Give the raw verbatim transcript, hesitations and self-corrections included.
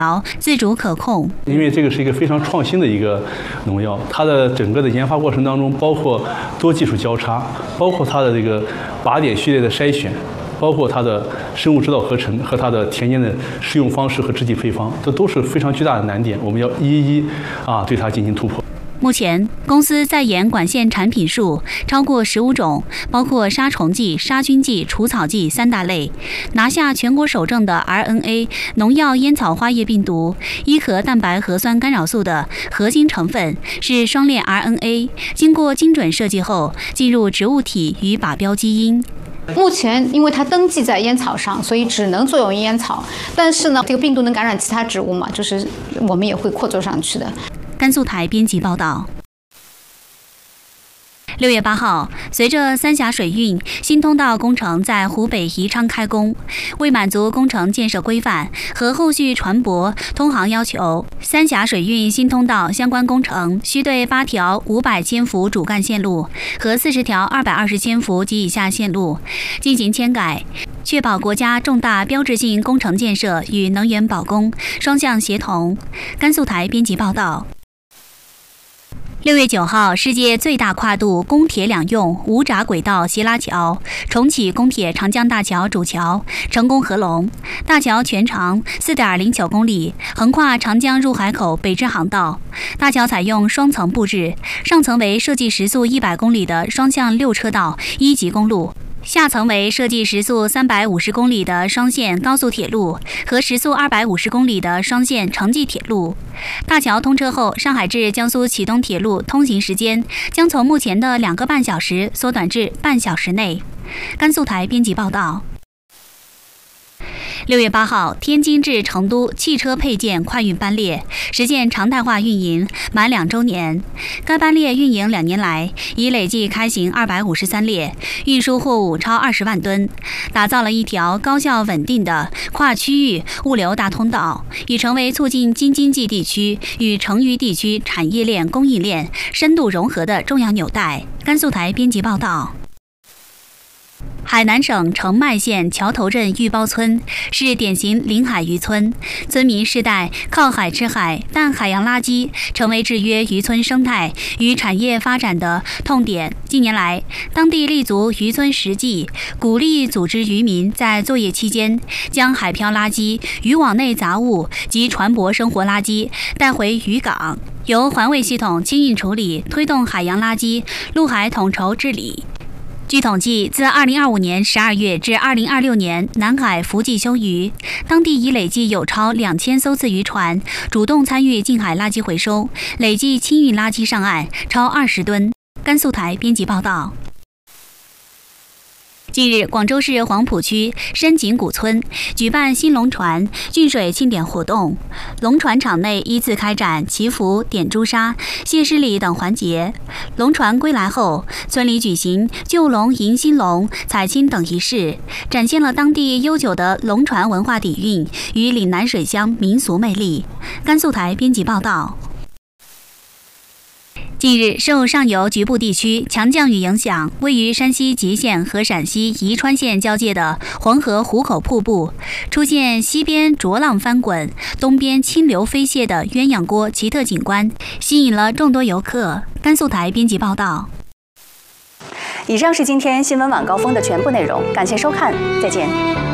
自主可控。 因为这个是一个非常创新的一个农药，它的整个的研发过程当中，包括多技术交叉，包括它的这个靶点序列的筛选，包括它的生物指导合成和它的田间的施用方式和制剂配方，这都是非常巨大的难点，我们要一一啊对它进行突破。 目前，公司在研管线产品数超过十五种，包括杀虫剂、杀菌剂、除草剂三大类，拿下全国首证的 R N A 农药烟草花叶病毒伊核蛋白核酸干扰素的核心成分是双链 R N A， 经过精准设计后进入植物体与靶标基因。 目前，因为它登记在烟草上，所以只能作用于烟草。但是呢，这个病毒能感染其他植物嘛？就是我们也会扩作上去的。 甘肃台编辑报道。六月八号，随着三峡水运新通道工程在湖北宜昌开工，为满足工程建设规范和后续船舶通航要求，三峡水运新通道相关工程需对八条五百千伏主干线路和四十条二百二十千伏及以下线路进行迁改，确保国家重大标志性工程建设与能源保供双向协同。甘肃台编辑报道。六月九号，世界最大跨度公铁两用无闸轨道斜拉桥重启公铁长江大桥主桥成功合龙。大桥全长 四点零九公里，横跨长江入海口北支航道。大桥采用双层布置，上层为设计时速一百公里的双向六车道一级公路，下层为设计时速三百五十公里的双线高速铁路和时速二百五十公里的双线城际铁路。大桥通车后，上海至江苏启东铁路通行时间将从目前的两个半小时缩短至半小时内。甘肃台编辑报道。六月八号，天津至成都汽车配件快运班列实现常态化运营满两周年。该班列运营两年来，已累计开行二百五十三列，运输货物超二十万吨，打造了一条高效稳定的跨区域物流大通道，已成为促进京津冀地区与成渝地区产业链供应链深度融合的重要纽带。甘肃台编辑报道。海南省澄迈县桥头镇玉包村是典型临海渔村，村民世代靠海吃海，但海洋垃圾成为制约渔村生态与产业发展的痛点。近年来，当地立足渔村实际，鼓励组织渔民在作业期间将海漂垃圾、渔网内杂物及船舶生活垃圾带回渔港，由环卫系统清运处理，推动海洋垃圾陆海统筹治理。据统计，自二零二五年十二月至二零二六年南海伏季休渔，当地已累计有超两千艘次渔船主动参与近海垃圾回收，累计清运垃圾上岸超二十吨。甘肃台编辑报道。近日，广州市黄埔区深井古村举办新龙船浚水庆典活动，龙船场内依次开展祈福、点朱砂、谢师礼等环节。龙船归来后，村里举行救龙迎新龙、采青等仪式，展现了当地悠久的龙船文化底蕴与岭南水乡民俗魅力。甘肃台编辑报道。近日，受上游局部地区强降雨影响，位于山西吉县和陕西宜川县交界的黄河壶口瀑布出现西边浊浪翻滚、东边清流飞泻的鸳鸯锅奇特景观，吸引了众多游客。甘肃台编辑报道。 以上是今天新闻晚高峰的全部内容，感谢收看，再见。